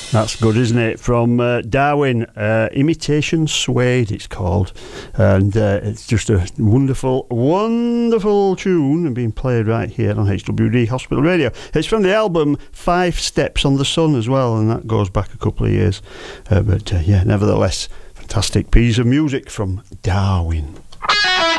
That's good, isn't it? From Darwin, Imitation Suede it's called, and it's just a wonderful, wonderful tune and being played right here on HWD Hospital Radio. It's from the album 5 Steps on the Sun as well, and that goes back a couple of years, but nevertheless, fantastic piece of music from Darwin.